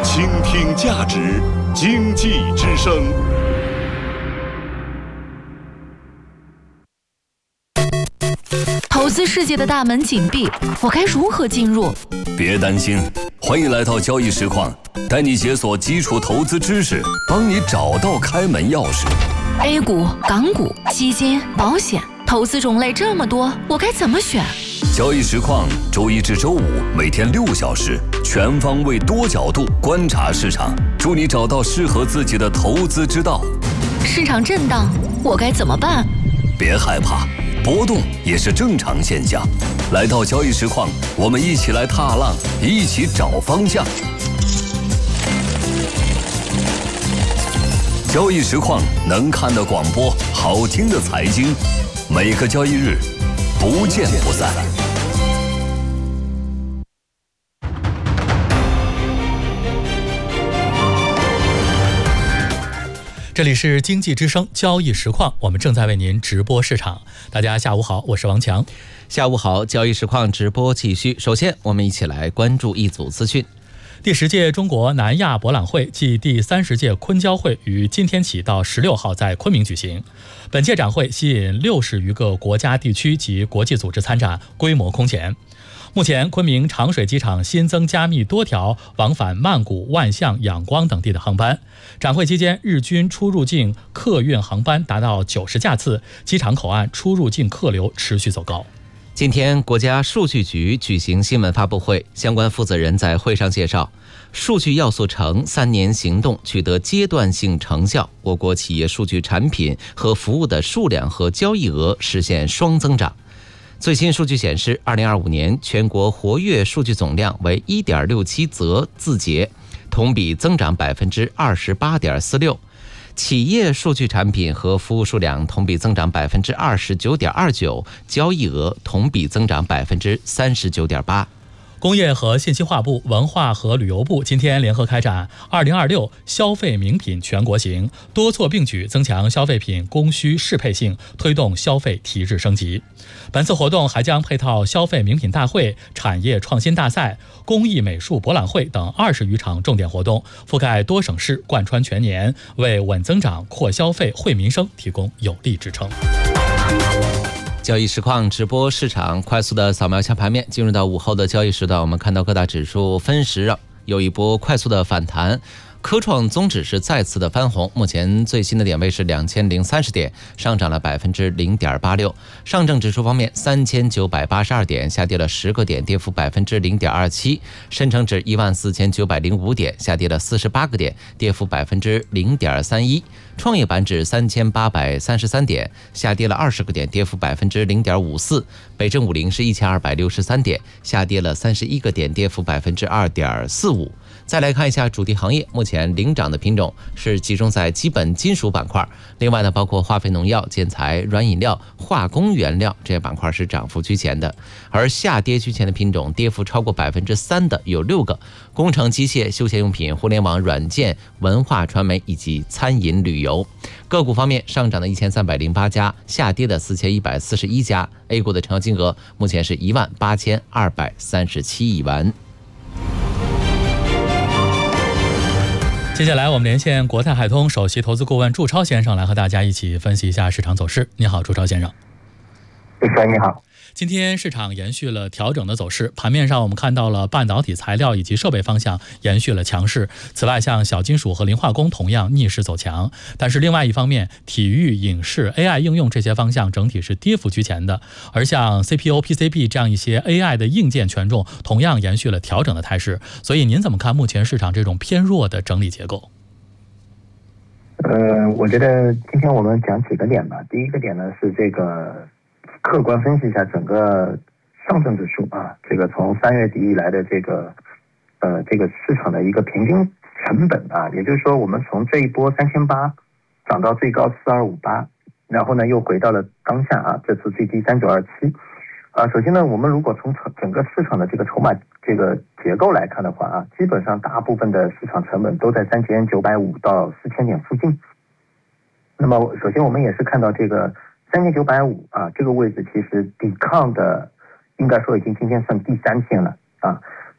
倾听价值，经济之声。 投资世界的大门紧闭，我该如何进入？ 别担心，欢迎来到交易实况，带你解锁基础投资知识，帮你找到开门钥匙。 A 股、港股、基金、保险，投资种类这么多，我该怎么选？ 交易实况，周一至周五每天6小时，全方位多角度观察市场，助你找到适合自己的投资之道。 市场震荡，我该怎么办？ 别害怕，波动也是正常现象。来到交易实况，我们一起来踏浪，一起找方向。交易实况能看的广播，好听的财经，每个交易日不见不散。 这里是经济之声交易实况，我们正在为您直播市场。大家下午好，我是王强。 下午好，交易实况直播继续。首先，我们一起来关注一组资讯。 第10届中国南亚博览会暨第30届昆交会于今天起到16号在昆明举行。本届展会吸引60余个国家地区及国际组织参展，规模空前。目前，昆明长水机场新增加密多条往返曼谷、万象、仰光等地的航班。展会期间，日均出入境客运航班达到90架次，机场口岸出入境客流持续走高。 今天，国家数据局举行新闻发布会，相关负责人在会上介绍，数据要素城3年行动取得阶段性成效，我国企业数据产品和服务的数量和交易额实现双增长。最新数据显示，2025年全国活跃数据总量为 1.67 则字节，同比增长 28.46%。企业数据产品和服务数量同比增长 29.29%， 交易额同比增长 39.8%。 工业和信息化部、文化和旅游部今天联合开展2026消费名品全国行，多措并举增强消费品供需适配性，推动消费体制升级。本次活动还将配套消费名品大会、产业创新大赛、工艺美术博览会等20余场重点活动，覆盖多省市，贯穿全年，为稳增长、扩消费、惠民生提供有力支撑。 交易实况直播市场快速的扫描一下盘面，进入到午后的交易时段，我们看到各大指数分时有一波快速的反弹，科创综指是再次的翻红，目前最新的点位是2030点，上涨了 0.86%。上证指数方面3982点，下跌了10个点，跌幅 0.27%。深成指14905点，下跌了48个点，跌幅 0.31%。创业板指3833点，下跌了20个点，跌幅 0.54%。北证50是1263点，下跌了31个点，跌幅 2.45%。再来看一下主题行业，目前领涨的品种是集中在基本金属板块，另外呢，包括化肥农药、建材、软饮料、化工原料这些板块是涨幅居前的，而下跌居前的品种，跌幅超过 3% 的有6个，工程机械、休闲用品、互联网软件、文化传媒以及餐饮旅游。个股方面，上涨的1308家，下跌的4141家。A 股的成交金额目前是18237亿元。 接下来我们连线国泰海通首席投资顾问祝超先生，来和大家一起分析一下市场走势。你好，祝超先生。 你好。 今天市场延续了调整的走势，盘面上我们看到了半导体材料以及设备方向延续了强势，此外像小金属和磷化工同样逆势走强，但是另外一方面，体育、影视、AI 应用这些方向整体是跌幅居前的，而像 CPU、PCB 这样一些 AI 的硬件权重同样延续了调整的态势，所以您怎么看目前市场这种偏弱的整理结构？ 我觉得今天我们讲几个点吧。第一个点呢是这个客观分析一下整个上证指数这个从3月底以来的这个市场的一个平均成本也就是说我们从这一波3800涨到最高4258，然后呢又回到了当下这次最低3927。首先呢，我们如果从整个市场的这个筹码这个结构来看的话基本上大部分的市场成本都在3950到4000点附近。那么首先我们也是看到这个3950这个位置其实抵抗的应该说已经今天算第3天了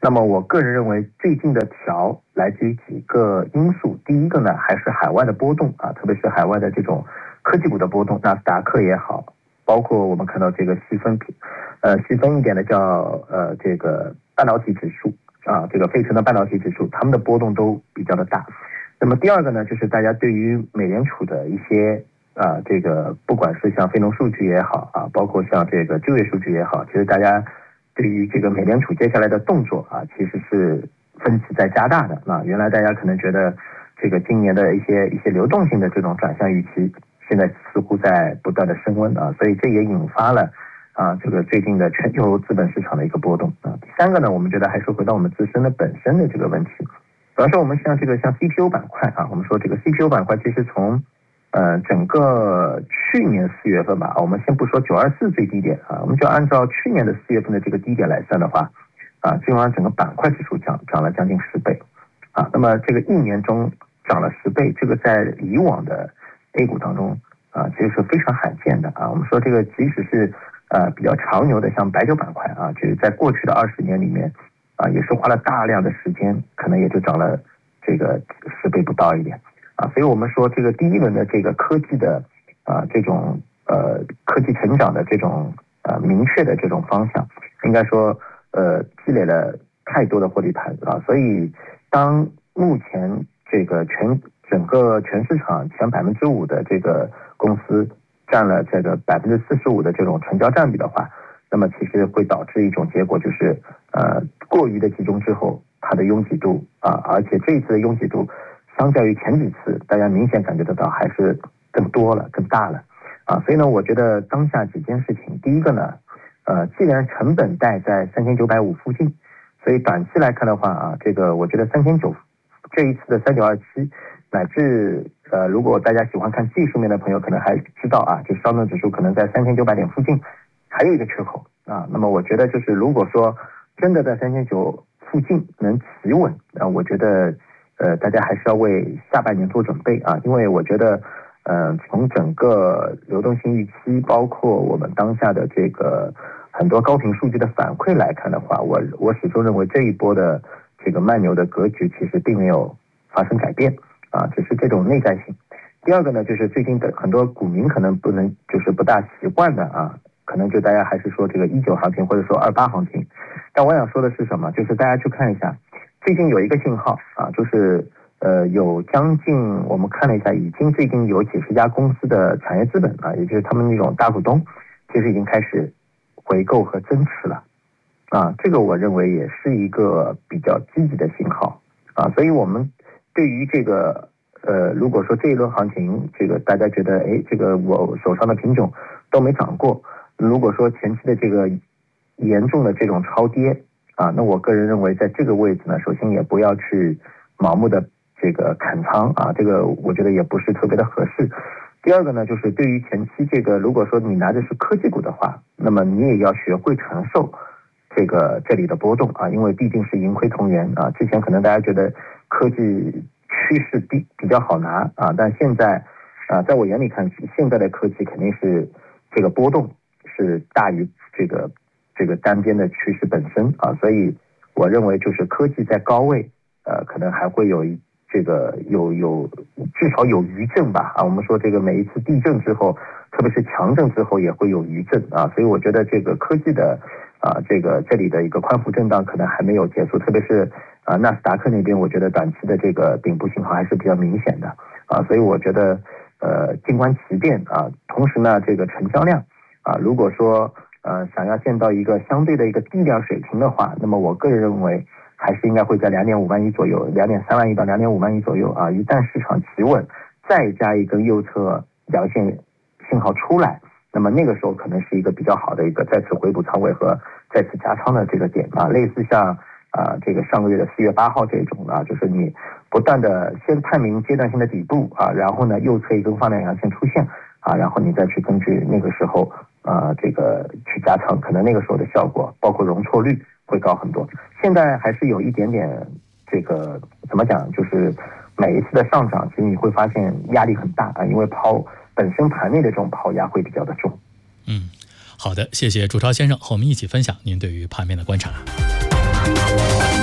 那么我个人认为最近的调来自于几个因素，第一个呢还是海外的波动啊，特别是海外的这种科技股的波动，纳斯达克也好，包括我们看到这个细分一点的叫这个半导体指数啊，这个费城的半导体指数，它们的波动都比较的大。那么第二个呢，就是大家对于美联储的一些这个不管是像非农数据也好啊，包括像这个就业数据也好，其实大家对于这个美联储接下来的动作啊，其实是分歧在加大的啊。原来大家可能觉得这个今年的一些流动性的这种转向预期，现在似乎在不断的升温啊，所以这也引发了这个最近的全球资本市场的一个波动啊。第三个呢，我们觉得还是回到我们自身的本身的这个问题，比方说我们像 CPU 板块啊，我们说这个 CPU 板块其实从整个去年4月份吧，我们先不说924最低点啊，我们就按照去年的4月份的这个低点来算的话啊，基本上整个板块指数涨了将近10倍啊。那么这个一年中涨了10倍，这个在以往的 A 股当中啊，其实是非常罕见的啊。我们说这个即使是比较长牛的像白酒板块啊，就是在过去的20年里面啊，也是花了大量的时间，可能也就涨了这个10倍不到一点。所以我们说这个第一轮的这个科技的这种科技成长的这种明确的这种方向，应该说积累了太多的获利盘啊，所以当目前这个整个全市场前5%的这个公司占了这个45%的这种成交占比的话，那么其实会导致一种结果，就是过于的集中之后，它的拥挤度而且这一次的拥挤度相较于前几次，大家明显感觉得到还是更多了、更大了所以呢，我觉得当下几件事情，第一个呢，既然成本带在3950附近，所以短期来看的话这个我觉得3900这一次的3927，乃至如果大家喜欢看技术面的朋友，可能还知道就上证指数可能在3900点附近还有一个缺口那么我觉得就是如果说真的在3900附近能企稳我觉得大家还是要为下半年做准备因为我觉得从整个流动性预期，包括我们当下的这个很多高频数据的反馈来看的话，我始终认为这一波的这个慢牛的格局其实并没有发生改变只是这种内在性。第二个呢，就是最近的很多股民可能就是不大习惯的可能就大家还是说这个19行情或者说28行情，但我想说的是什么？就是大家去看一下。最近有一个信号就是有将近我们看了一下，已经最近有几十家公司的产业资本也就是他们那种大股东，其实已经开始回购和增持了这个我认为也是一个比较积极的信号所以我们对于这个如果说这一轮行情，这个大家觉得这个我手上的品种都没涨过，如果说前期的这个严重的这种超跌那我个人认为在这个位置呢，首先也不要去盲目的这个砍仓这个我觉得也不是特别的合适。第二个呢，就是对于前期这个如果说你拿的是科技股的话，那么你也要学会承受这里的波动因为毕竟是盈亏同源之前可能大家觉得科技趋势比较好拿但现在在我眼里看，现在的科技肯定是这个波动是大于这个单边的趋势本身所以我认为就是科技在高位可能还会有至少有余震吧我们说这个每一次地震之后，特别是强震之后也会有余震所以我觉得这个科技的这里的一个宽幅震荡可能还没有结束，特别是纳斯达克那边，我觉得短期的这个顶部信号还是比较明显的所以我觉得静观其变同时呢，这个成交量如果说想要见到一个相对的一个低量水平的话，那么我个人认为还是应该会在2.5万亿左右，2.3万亿到2.5万亿左右一旦市场企稳，再加一根右侧阳线信号出来，那么那个时候可能是一个比较好的一个再次回补仓位和再次加仓的这个点类似像这个上个月的4月8号这种就是你不断的先探明阶段性的底部然后呢右侧一根放量阳线出现然后你再去根据那个时候这个去加仓，可能那个时候的效果包括容错率会高很多。现在还是有一点点这个怎么讲，就是每一次的上涨其实你会发现压力很大因为本身盘内的这种抛压会比较的重。 好的，谢谢朱超先生和我们一起分享您对于盘面的观察。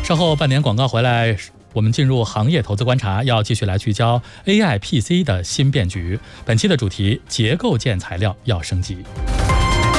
稍后半点广告回来，我们进入行业投资观察，要继续来聚焦 AI PC 的新变局。本期的主题：结构件材料要升级。